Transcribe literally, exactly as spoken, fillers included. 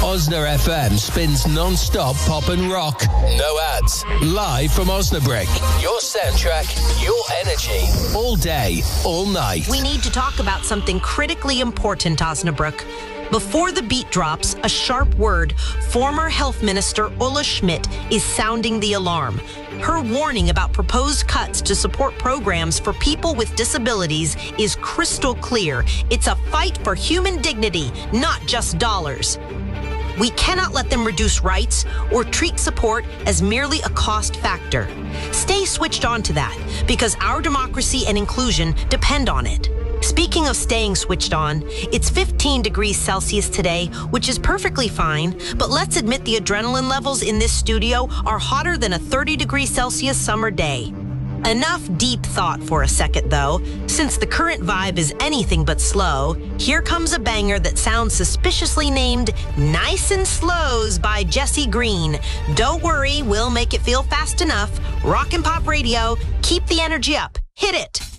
Osna F M spins non-stop pop and rock. No ads. Live from Osnabrück. Your soundtrack, your energy. All day, all night. We need to talk about something critically important, Osnabrück. Before the beat drops, a sharp word. Former Health Minister Ulla Schmidt is sounding the alarm. Her warning about proposed cuts to support programs for people with disabilities is crystal clear. It's a fight for human dignity, not just dollars. We cannot let them reduce rights or treat support as merely a cost factor. Stay switched on to that, because our democracy and inclusion depend on it. Speaking of staying switched on, it's fifteen degrees Celsius today, which is perfectly fine, but let's admit the adrenaline levels in this studio are hotter than a thirty degrees Celsius summer day. Enough deep thought for a second, though. Since the current vibe is anything but slow, here comes a banger that sounds suspiciously named Nice and Slows by Jesse Green. Don't worry, we'll make it feel fast enough. Rock and Pop Radio, keep the energy up. Hit it!